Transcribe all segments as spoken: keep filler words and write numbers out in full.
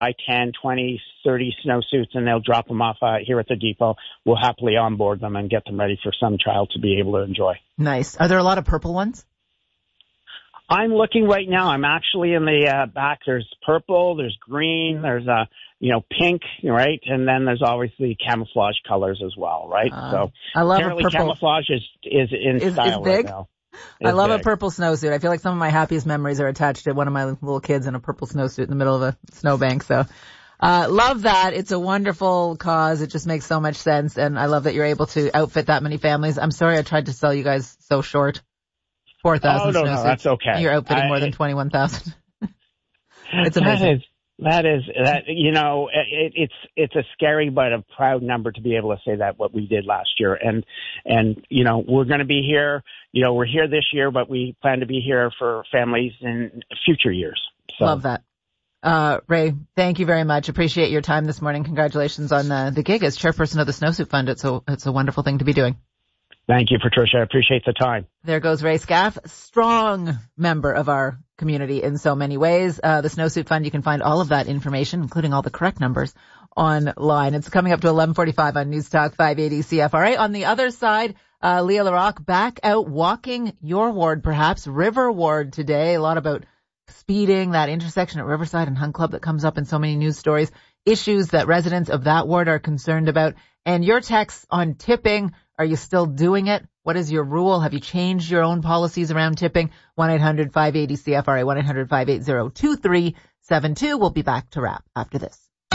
buy ten, twenty, thirty snowsuits, and they'll drop them off uh, here at the depot. We'll happily onboard them and get them ready for some child to be able to enjoy. Nice. Are there a lot of purple ones? I'm looking right now. I'm actually in the uh, back. There's purple, there's green, there's uh, you know, pink, right? And then there's obviously camouflage colors as well, right? Uh, so I love apparently a purple. camouflage is is in is, style is big? right now. I Is love big. a purple snowsuit. I feel like some of my happiest memories are attached to one of my little kids in a purple snowsuit in the middle of a snowbank. So, uh, love that. It's a wonderful cause. It just makes so much sense. And I love that you're able to outfit that many families. I'm sorry I tried to sell you guys so short. four thousand Oh, no, snowsuits. no, that's okay. You're outfitting I, more than twenty-one thousand. It's amazing. That is, that is, that, you know, it, it's, it's a scary but a proud number to be able to say that what we did last year. And, and, you know, we're going to be here, you know, we're here this year, but we plan to be here for families in future years. So. Love that. Uh, Ray, thank you very much. Appreciate your time this morning. Congratulations on the, the gig as chairperson of the Snowsuit Fund. It's a, it's a wonderful thing to be doing. Thank you, Patricia. I appreciate the time. There goes Ray Scaff, strong member of our community in so many ways. Uh, the Snowsuit Fund, you can find all of that information, including all the correct numbers, online. It's coming up to eleven forty-five on News Talk five eighty C F R A. On the other side, uh, Leah LaRocque back out walking your ward, perhaps, River Ward today. A lot about speeding, that intersection at Riverside and Hunt Club that comes up in so many news stories, issues that residents of that ward are concerned about, and your texts on tipping. Are you still doing it? What is your rule? Have you changed your own policies around tipping? one eight hundred five eight zero C F R A, one eight hundred five eight zero two three seven two. We'll be back to wrap after this.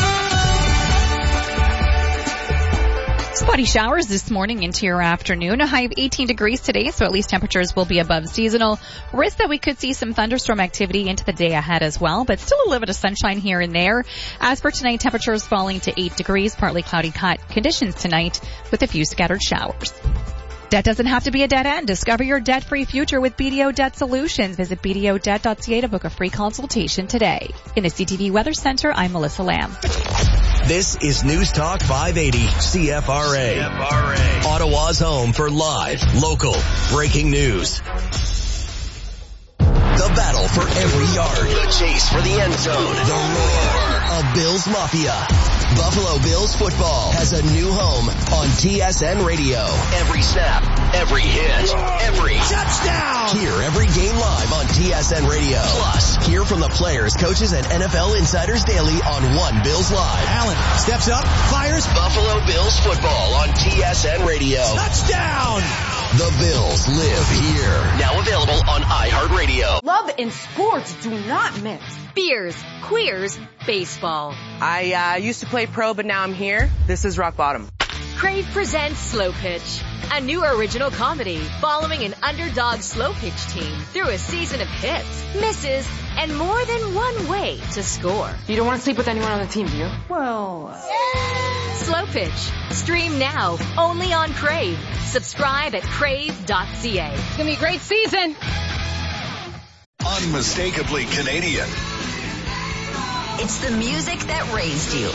Spotty showers this morning into your afternoon. A high of eighteen degrees today, so at least temperatures will be above seasonal. Risk that we could see some thunderstorm activity into the day ahead as well, but still a little bit of sunshine here and there. As for tonight, temperatures falling to eight degrees, partly cloudy conditions tonight with a few scattered showers. Debt doesn't have to be a dead end. Discover your debt-free future with B D O Debt Solutions. Visit b d o debt dot c a to book a free consultation today. In the C T V Weather Center, I'm Melissa Lamb. This is News Talk five eighty C F R A. C F R A. Ottawa's home for live, local, breaking news. The battle for every yard. The chase for the end zone. The roar of Bills Mafia. Buffalo Bills football has a new home on T S N Radio. Every snap, every hit, every touchdown. Hear every game live on T S N Radio. Plus, hear from the players, coaches, and N F L insiders daily on One Bills Live. Allen steps up, fires. Buffalo Bills football on T S N Radio. Touchdown. The Bills live here. Now available on iHeartRadio. Love and sports do not mix. Beers, queers, baseball. I uh, used to play pro, but now I'm here. This is rock bottom. Crave presents Slow Pitch, a new original comedy following an underdog slow pitch team through a season of hits, misses, and more than one way to score. You don't want to sleep with anyone on the team, do you? Well, yeah. Slow Pitch. Stream now, only on Crave. Subscribe at crave dot c a. It's going to be a great season. Unmistakably Canadian. It's the music that raised you.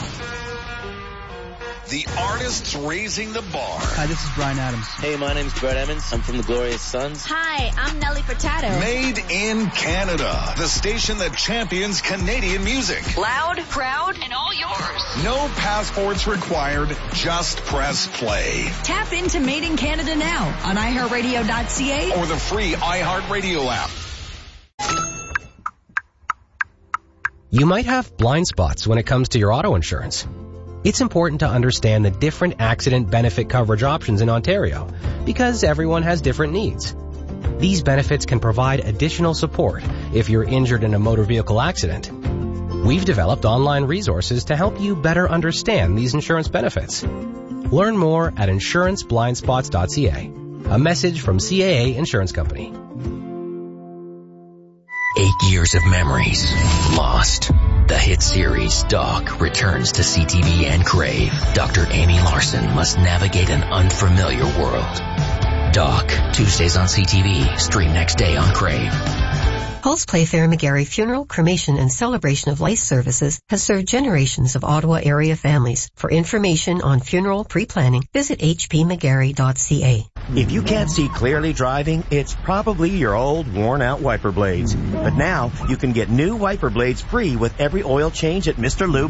The artists raising the bar. Hi, this is Bryan Adams. Hey, my name's Brett Emmons. I'm from the Glorious Sons. Hi, I'm Nelly Furtado. Made in Canada. The station that champions Canadian music. Loud, proud, and all yours. No passports required. Just press play. Tap into Made in Canada now on i heart radio dot c a or the free iHeartRadio app. You might have blind spots when it comes to your auto insurance. It's important to understand the different accident benefit coverage options in Ontario because everyone has different needs. These benefits can provide additional support if you're injured in a motor vehicle accident. We've developed online resources to help you better understand these insurance benefits. Learn more at insurance blind spots dot c a. A message from C A A Insurance Company. Eight years of memories lost. The hit series Doc returns to C T V and Crave. Doctor Amy Larson must navigate an unfamiliar world. Doc, Tuesdays on C T V, stream next day on Crave. Pulse Playfair McGarry Funeral, Cremation, and Celebration of Life Services has served generations of Ottawa area families. For information on funeral pre-planning, visit h p mcgarry dot c a. If you can't see clearly driving, it's probably your old, worn-out wiper blades. But now, you can get new wiper blades free with every oil change at Mister Lube.